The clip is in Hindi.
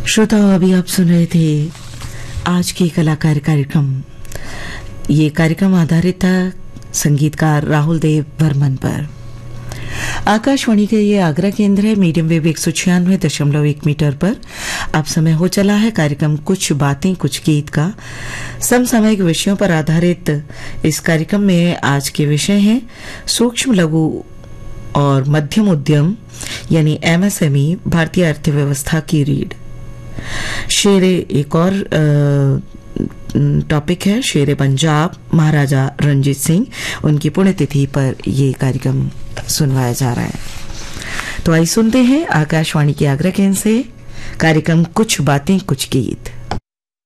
श्रोताओं, अभी आप सुन रहे थे आज की कलाकार कार्यक्रम। ये कार्यक्रम आधारित था संगीतकार राहुल देव बर्मन पर। आकाशवाणी का ये आगरा केंद्र है। मीडियम वेव 196.1 मीटर पर अब समय हो चला है कार्यक्रम कुछ बातें कुछ गीत का। समसामयिक विषयों पर आधारित इस कार्यक्रम में आज के विषय हैं सूक्ष्म लघु और मध्यम उद्यम यानी MSME भारतीय अर्थव्यवस्था की रीढ़। शेरे एक और टॉपिक है शेरे पंजाब महाराजा रणजीत सिंह, उनकी पुण्यतिथि पर ये कार्यक्रम सुनवाया जा रहा है। तो आइए सुनते हैं आकाशवाणी के आगरा केंद्र से कार्यक्रम कुछ बातें कुछ गीत।